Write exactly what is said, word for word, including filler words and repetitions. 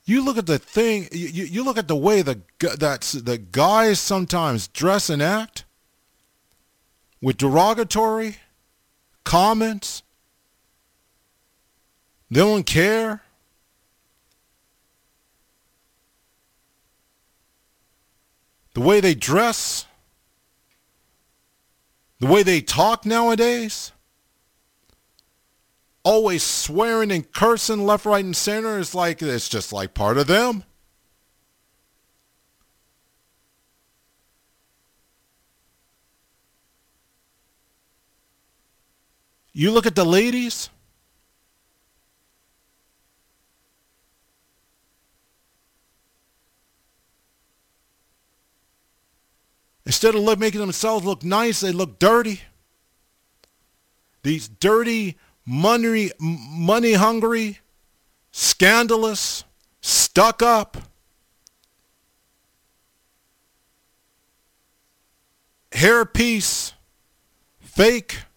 You look at the thing, you, you you look at the way the, gu- that's, the guys sometimes dress and act with derogatory comments. They don't care. The way they dress, the way they talk nowadays, always swearing and cursing left, right, and center is like, it's just like part of them. You look at the ladies, instead of look, making themselves look nice, they look dirty. These dirty, money, money hungry, scandalous, stuck up, hairpiece, fake,